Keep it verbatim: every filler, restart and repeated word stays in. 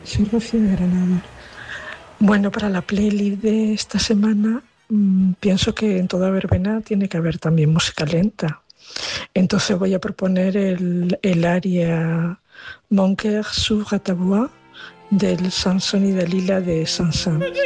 soy Rocío de Granada. Bueno, para la playlist de esta semana mmm, pienso que en toda verbena tiene que haber también música lenta. Entonces voy a proponer el, el aria Mon cœur s'ouvre à ta voix del Samson y Dalila de Saint-Saëns.